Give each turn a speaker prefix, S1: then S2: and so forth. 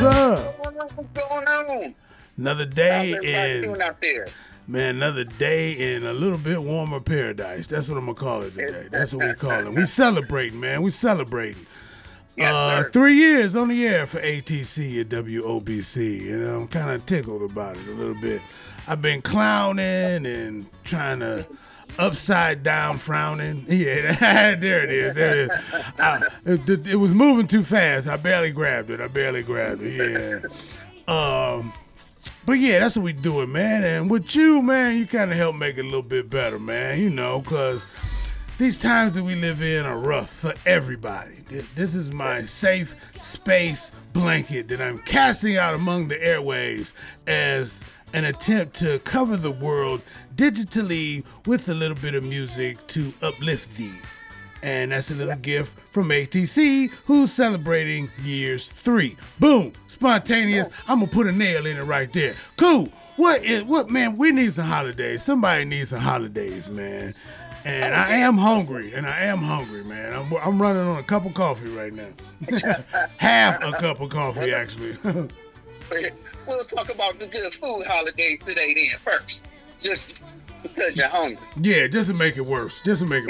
S1: What's up?
S2: What's going on?
S1: Another
S2: How's
S1: day
S2: everybody
S1: in,
S2: doing out there?
S1: man, another day in a little bit warmer paradise. That's what I'm going to call it today. That's what we call it. We celebrating, man. We celebrating.
S2: Yes, sir.
S1: 3 years on the air for ATC at WOBC. You know, I'm kind of tickled about it a little bit. I've been clowning and trying to upside down frowning. Yeah, there it is. There it is. It was moving too fast. I barely grabbed it. Yeah. But yeah, that's what we doing, man. And with you, man, you kind of help make it a little bit better, man. You know, because these times that we live in are rough for everybody. This is my safe space blanket that I'm casting out among the airwaves as an attempt to cover the world digitally with a little bit of music to uplift thee. And that's a little gift from ATC, who's celebrating years 3. Boom, spontaneous. I'm gonna put a nail in it right there. Cool. What man? We need some holidays. Somebody needs some holidays, man. And I am hungry, man. I'm running on a cup of coffee right now. Half a cup of coffee, actually.
S2: We'll talk about the good food holidays today then first. Just because you're hungry.
S1: Yeah, just to make it worse.